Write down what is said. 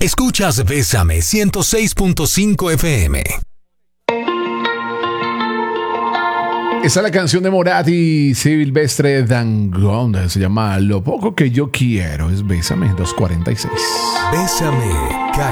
Escuchas Bésame 106.5 FM. Esa es la canción de Morat y Silvestre Dangond. Se llama Lo poco que yo quiero. Es Bésame 246. Bésame,